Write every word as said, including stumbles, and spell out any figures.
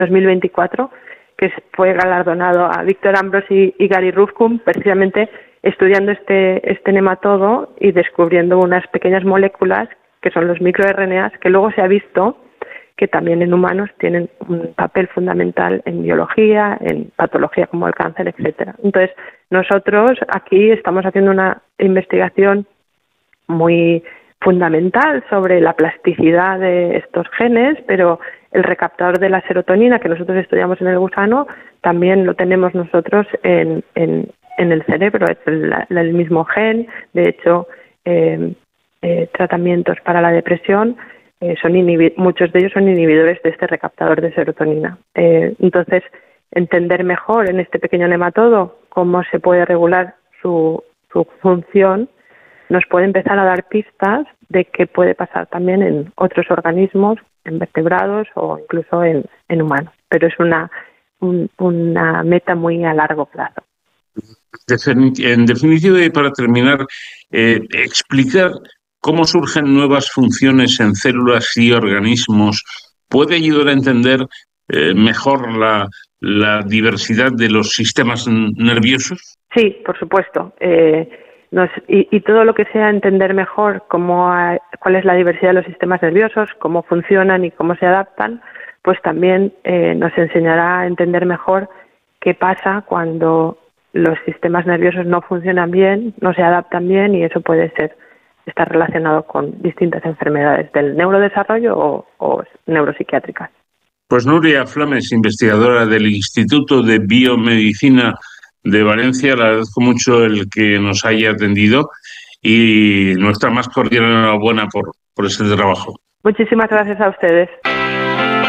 dos mil veinticuatro, que fue galardonado a Víctor Ambros y, y Gary Ruvkun, precisamente estudiando este, este nematodo y descubriendo unas pequeñas moléculas que son los microRNAs, que luego se ha visto que también en humanos tienen un papel fundamental en biología, en patología como el cáncer, etcétera. Entonces, nosotros aquí estamos haciendo una investigación muy fundamental sobre la plasticidad de estos genes, pero el recaptador de la serotonina que nosotros estudiamos en el gusano también lo tenemos nosotros en, en, en el cerebro, es el, el mismo gen. De hecho, eh, eh, tratamientos para la depresión eh, son inhibi- muchos de ellos son inhibidores de este recaptador de serotonina. Eh, entonces, entender mejor en este pequeño nematodo cómo se puede regular su, su función nos puede empezar a dar pistas de qué puede pasar también en otros organismos, en vertebrados o incluso en, en humanos. Pero es una, un, una meta muy a largo plazo. En definitiva, y para terminar, eh, explicar cómo surgen nuevas funciones en células y organismos puede ayudar a entender eh, mejor la, la diversidad de los sistemas nerviosos. Sí, por supuesto. Eh, Nos, y, y todo lo que sea entender mejor cómo hay, cuál es la diversidad de los sistemas nerviosos, cómo funcionan y cómo se adaptan, pues también eh, nos enseñará a entender mejor qué pasa cuando los sistemas nerviosos no funcionan bien, no se adaptan bien, y eso puede ser estar relacionado con distintas enfermedades del neurodesarrollo o, o neuropsiquiátricas. Pues Núria Flames, investigadora del Instituto de Biomedicina de Valencia, le agradezco mucho el que nos haya atendido y nuestra más cordial enhorabuena por, por este trabajo. Muchísimas gracias a ustedes.